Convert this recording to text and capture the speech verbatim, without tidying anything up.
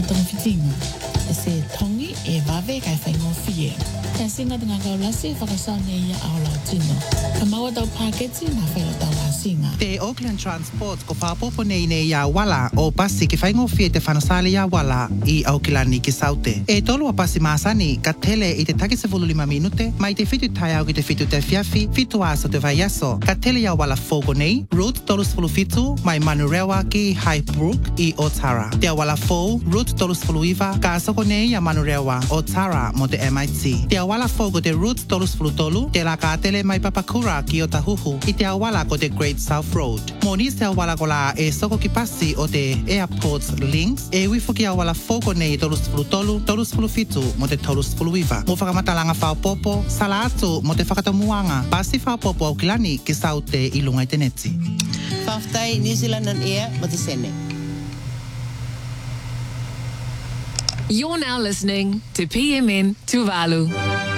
tong fitinga. Se tongi e vave kai fai ngofie. Te singa tanga kau lasi whakasane ia au lau tino. Ka maua tau paketi na whai tau la singa. Te Auckland Transport ko whapopo nei nei ia wala o pasi ki whai ngofie te whanasale ia wala i Aukilani ki saute. E tolu a pasi maasani ka tele i te take se lima minute mai te fitu tai au ki te fitu te fiafi fitu aso te vai aso. Ka tele ia wala fogo nei, route tolu sefulu fitu mai Manurewa ki Highbrook i Otara. Te wala fo, route tolu sefulu iwa ka asoko nei ia Manurewa Otara mo te M I T. Te awala fogo te route tolu sefulu tolu, te la ka tele mai Papakura ki Otahuhu i te awala ko te Great South Road. Mo ni se awala ko la e soko ki pasi o te Airports Links e wifo ki awala fogo nei tolu sefulu tolu, tolu sefulu fitu mo te tolu sefulu iwa. Mo whakamatalanga whaopopo, sala atu mo te whakatamuanga, pasi whaopopo Aukilani ki saute i lunga i te neti. Whaftai New Zealand and Air mo te sene. You're now listening to P M N Tuvalu.